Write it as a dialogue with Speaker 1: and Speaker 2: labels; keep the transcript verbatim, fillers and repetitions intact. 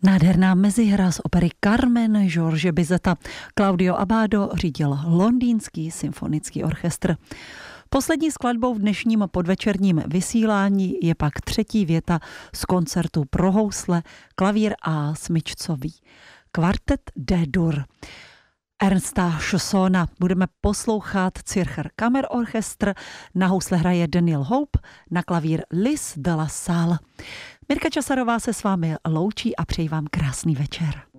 Speaker 1: Nádherná mezihra z opery Carmen George Bizeta. Claudio Abbado řídil Londýnský symfonický orchestr. Poslední skladbou v dnešním podvečerním vysílání je pak třetí věta z koncertu pro housle, klavír a smyčcový kvartet D-dur Ernsta Chaussona. Budeme poslouchat Zürcher Kammerorchestr, na housle hraje Daniel Hope, na klavír Lys de la Salle. Mirka Časarová se s vámi loučí a přeji vám krásný večer.